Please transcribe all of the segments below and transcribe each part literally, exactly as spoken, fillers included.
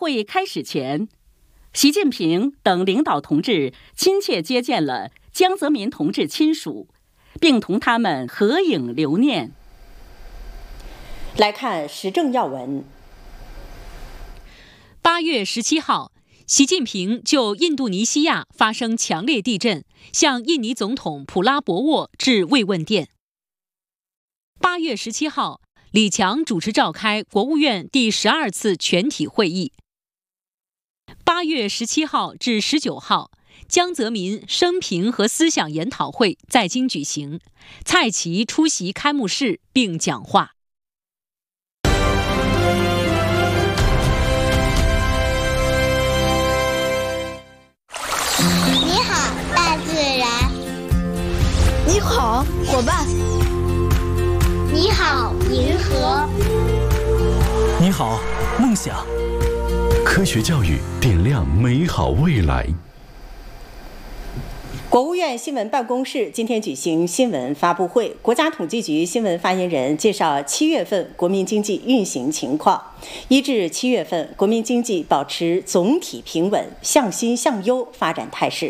会开始前，习近平等领导同志亲切接见了江泽民同志亲属，并同他们合影留念。 来看时政要闻。 八月十七号，习近平就印度尼西亚发生强烈地震，向印尼总统普拉博沃致慰问电。八月十七号，李强主持召开国务院第十二次全体会议。八月十七号至十九号，江泽民生平和思想研讨会在京举行，蔡奇出席开幕式并讲话。 你好，大自然。 你好，伙伴。 你好，银河。 你好，梦想。科学教育点亮美好未来。 国务院新闻办公室今天举行新闻发布会，国家统计局新闻发言人介绍七月份国民经济运行情况。一至七月份，国民经济保持总体平稳、向新向优发展态势。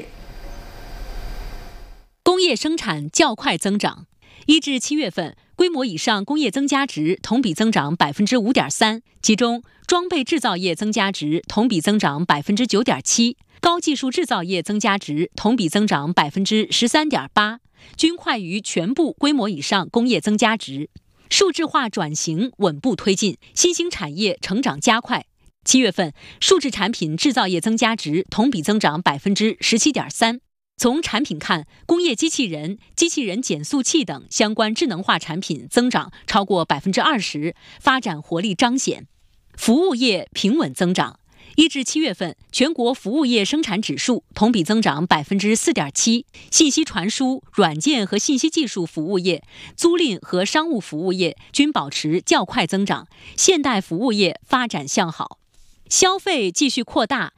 工业生产较快增长。一至七月份，规模以上工业增加值同比增长百分之五点三，其中装备制造业增加值同比增长百分之九点七，高技术制造业增加值同比增长百分之十三点八，均快于全部规模以上工业增加值。数字化转型稳步推进，新兴产业成长加快。七月份，数字产品制造业增加值同比增长百分之十七点三。从产品看，工业机器人、机器人减速器等相关智能化产品增长超过百分之二十，发展活力彰显。服务业平稳增长。一至七月份，全国服务业生产指数同比增长百分之四点七，信息传输、软件和信息技术服务业、租赁和商务服务业均保持较快增长，现代服务业发展向好。消费继续扩大，